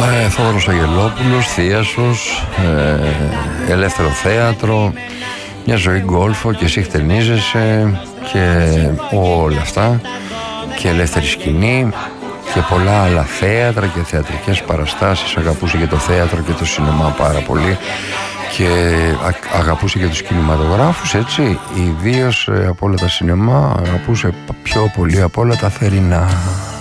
Θόδωρος Αγγελόπουλος, Θίασος, ελεύθερο θέατρο, μια ζωή γκόλφο και εσύ χτενίζεσαι και όλα αυτά, και ελεύθερη σκηνή και πολλά άλλα θέατρα και θεατρικές παραστάσεις. Αγαπούσε και το θέατρο και το σινεμά πάρα πολύ και αγαπούσε και τους κινηματογράφους, έτσι, ιδίως από όλα τα σινεμά αγαπούσε πιο πολύ από όλα τα θερινά.